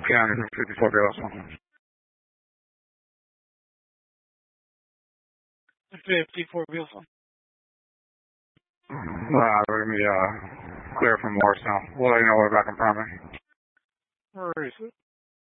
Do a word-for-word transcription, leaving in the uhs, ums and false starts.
County, fifty-four Bill. fifty-four Bielsa. Uh, we're going to be uh, clear from Morristown. We'll let you know we're back in primary. Where is it?